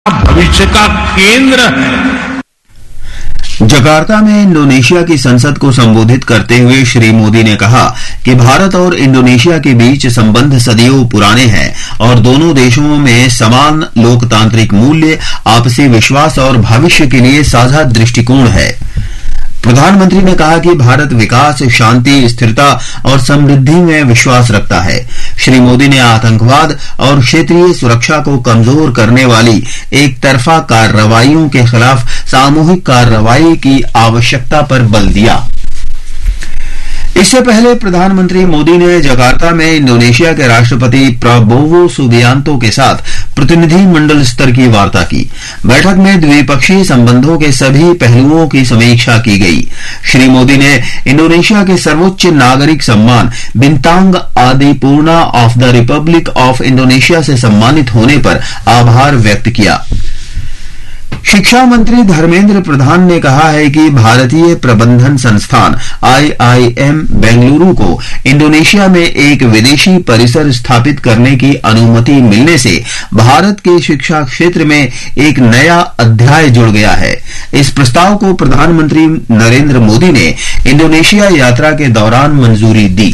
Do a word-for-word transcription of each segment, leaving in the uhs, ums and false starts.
भविष्य का केंद्र है। जकार्ता में इंडोनेशिया की संसद को संबोधित करते हुए श्री मोदी ने कहा कि भारत और इंडोनेशिया के बीच संबंध सदियों पुराने हैं और दोनों देशों में समान लोकतांत्रिक मूल्य, आपसी विश्वास और भविष्य के लिए साझा दृष्टिकोण है। प्रधानमंत्री ने कहा कि भारत विकास, शांति, स्थिरता और समृद्धि में विश्वास रखता है। श्री मोदी ने आतंकवाद और क्षेत्रीय सुरक्षा को कमजोर करने वाली एक तरफा कार्रवाइयों के खिलाफ सामूहिक कार्रवाई की आवश्यकता पर बल दिया। इससे पहले प्रधानमंत्री मोदी ने जकार्ता में इंडोनेशिया के राष्ट्रपति प्रबोवो सुबियांतो के साथ प्रतिनिधि मंडल स्तर की वार्ता की। बैठक में द्विपक्षीय संबंधों के सभी पहलुओं की समीक्षा की गई। श्री मोदी ने इंडोनेशिया के सर्वोच्च नागरिक सम्मान बिंतांग आदिपूर्णा of the Republic of Indonesia से सम्मानित होने पर आभार व्यक्त किया। शिक्षा मंत्री धर्मेंद्र प्रधान ने कहा है कि भारतीय प्रबंधन संस्थान आई आई एम बेंगलुरु को इंडोनेशिया में एक विदेशी परिसर स्थापित करने की अनुमति मिलने से भारत के शिक्षा क्षेत्र में एक नया अध्याय जुड़ गया है। इस प्रस्ताव को प्रधानमंत्री नरेंद्र मोदी ने इंडोनेशिया यात्रा के दौरान मंजूरी दी।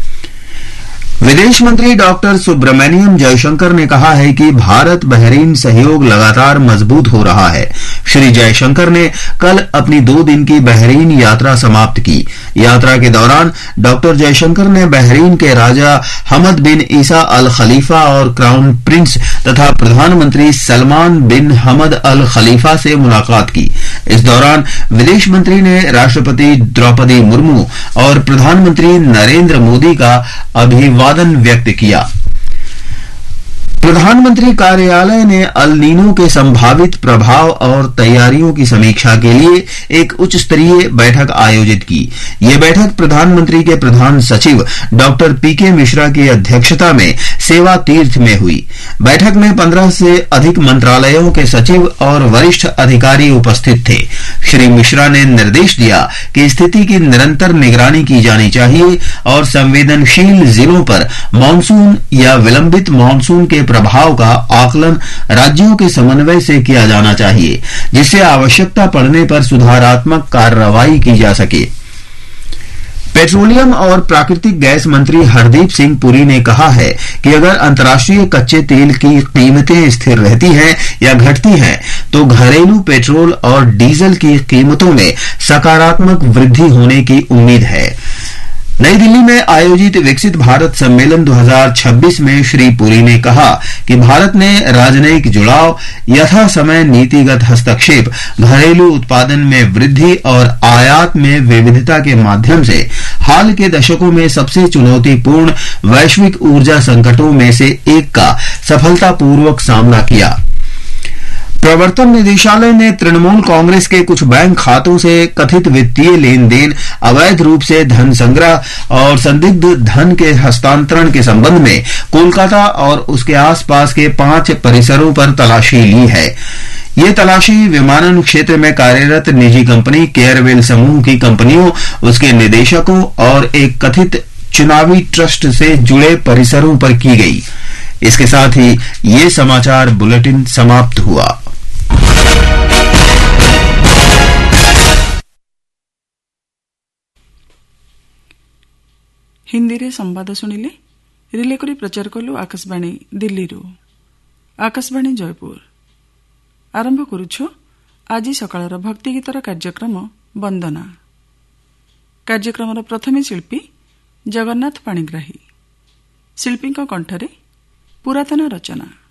विदेश मंत्री डॉक्टर सुब्रमण्यम जयशंकर ने कहा है कि भारत बहरीन सहयोग लगातार मजबूत हो रहा है। श्री जयशंकर ने कल अपनी दो दिन की बहरीन यात्रा समाप्त की। यात्रा के दौरान डॉक्टर जयशंकर ने बहरीन के राजा हमद बिन ईसा अल खलीफा और क्राउन प्रिंस तथा प्रधानमंत्री सलमान बिन हमद अल खलीफा से मुलाकात की। इस दौरान विदेश मंत्री ने राष्ट्रपति द्रौपदी मुर्मू और प्रधानमंत्री नरेंद्र मोदी का अभिवादन व्यक्त किया। प्रधानमंत्री कार्यालय ने अल नीनो के संभावित प्रभाव और तैयारियों की समीक्षा के लिए एक उच्च स्तरीय बैठक आयोजित की। यह बैठक प्रधानमंत्री के प्रधान सचिव डॉक्टर पीके मिश्रा की अध्यक्षता में सेवा तीर्थ में हुई। बैठक में पंद्रह से अधिक मंत्रालयों के सचिव और वरिष्ठ अधिकारी उपस्थित थे। श्री मिश्रा ने निर्देश दिया कि स्थिति की निरंतर निगरानी की जानी चाहिए और संवेदनशील जिलों पर मानसून या विलंबित मानसून के प्रभाव का आकलन राज्यों के समन्वय से किया जाना चाहिए, जिससे आवश्यकता पड़ने पर सुधारात्मक कार्रवाई की जा सके। पेट्रोलियम और प्राकृतिक गैस मंत्री हरदीप सिंह पुरी ने कहा है कि अगर अंतर्राष्ट्रीय कच्चे तेल की कीमतें स्थिर रहती हैं या घटती हैं, तो घरेलू पेट्रोल और डीजल की कीमतों में सकारात्मक वृद्धि होने की उम्मीद है। नई दिल्ली में आयोजित विकसित भारत सम्मेलन दो हज़ार छब्बीस में श्री पुरी ने कहा कि भारत ने राजनयिक जुड़ाव, यथा समय नीतिगत हस्तक्षेप, घरेलू उत्पादन में वृद्धि और आयात में विविधता के माध्यम से हाल के दशकों में सबसे चुनौतीपूर्ण वैश्विक ऊर्जा संकटों में से एक का सफलतापूर्वक सामना किया। प्रवर्तन निदेशालय ने तृणमूल कांग्रेस के कुछ बैंक खातों से कथित वित्तीय लेन देन, अवैध रूप से धन संग्रह और संदिग्ध धन के हस्तांतरण के संबंध में कोलकाता और उसके आसपास के पांच परिसरों पर तलाशी ली है। ये तलाशी विमानन क्षेत्र में कार्यरत निजी कंपनी केयरवेल समूह की कंपनियों, उसके निदेशकों और एक कथित चुनावी ट्रस्ट से जुड़े परिसरों पर की गई। इसके साथ ही ये समाचार बुलेटिन समाप्त हुआ। हिंदी रे संवाद शुणिले रिले करी प्रचार कलु आकाशवाणी दिल्ली रू आकाशवाणी जयपुर आरंभ करुछु आज सकाळर भक्ति गीतर कार्यक्रम वंदना। कार्यक्रमर प्रथमे शिल्पी जगन्नाथ पाणिग्राही, शिल्पी कंठरे पुरातन रचना।